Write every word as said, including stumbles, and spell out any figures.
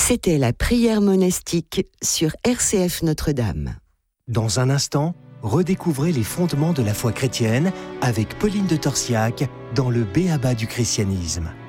C'était la prière monastique sur R C F Notre-Dame. Dans un instant, redécouvrez les fondements de la foi chrétienne avec Pauline de Torsiac dans le B A B A du christianisme.